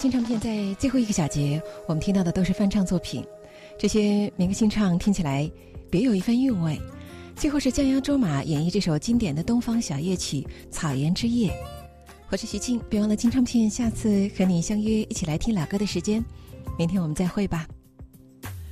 金唱片在最后一个小节，我们听到的都是翻唱作品，这些民歌新唱听起来别有一番韵味。最后是江洋卓玛演绎这首经典的东方小夜曲《草原之夜》。我是徐静，别忘了金唱片下次和你相约一起来听老歌的时间，明天我们再会吧。